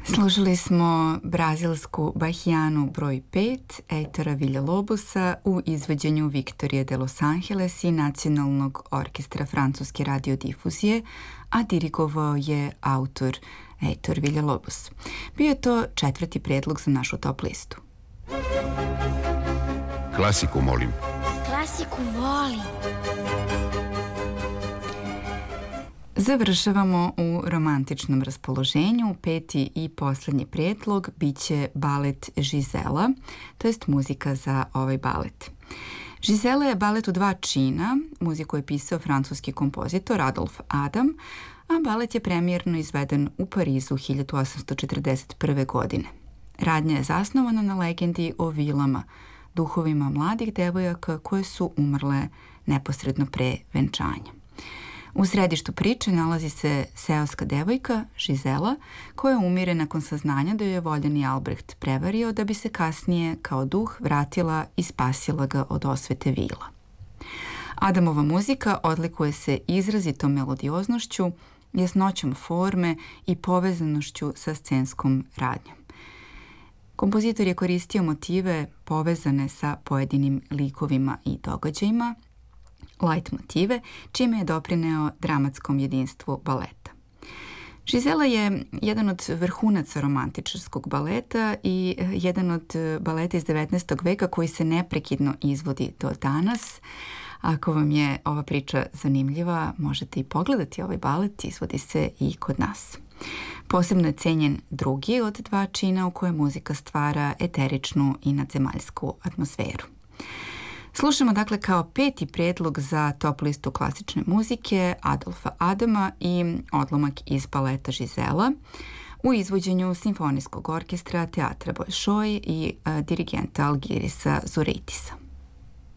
Slušali smo brazilsku Bahijanu broj 5 Heitora Villa-Lobosa u izvođenju Viktorije de Los Angeles i Nacionalnog orkestra francuske radiodifuzije, a dirigovao je autor Heitor Villa-Lobos. Bio je to 4. predlog za našu top listu. Klasiku molim. Klasiku volim. Završavamo u romantičnom raspoloženju. 5. i poslednji predlog biće balet Gisela, to jest muzika za ovaj balet. Gisela je balet u 2 čina, muziku je pisao francuski kompozitor Adolphe Adam, a balet je premijerno izveden u Parizu 1841. godine. Radnja je zasnovana na legendi o vilama, duhovima mladih devojaka koje su umrle neposredno pre venčanja. U središtu priče nalazi se seoska devojka, Gisela, koja umire nakon saznanja da joj je voljeni Albrecht prevario da bi se kasnije kao duh vratila i spasila ga od osvete vila. Adamova muzika odlikuje se izrazitom melodioznošću, jasnoćom forme i povezanošću sa scenskom radnjom. Kompozitor je koristio motive povezane sa pojedinim likovima i događajima, light motive, čime je doprineo dramatskom jedinstvu baleta. Gisela je jedan od vrhunaca romantičarskog baleta i jedan od baleta iz 19. veka koji se neprekidno izvodi do danas. Ako vam je ova priča zanimljiva, možete i pogledati ovaj balet, izvodi se i kod nas. Posebno je cenjen drugi od 2 čina u kojoj muzika stvara eteričnu i nadzemaljsku atmosferu. Slušamo dakle kao 5. predlog za top listu klasične muzike Adolfa Adama i odlomak iz baleta Gisela u izvođenju Simfonijskog orkestra Teatra Bolšoj i dirigenta Algirisa Zuraitisa.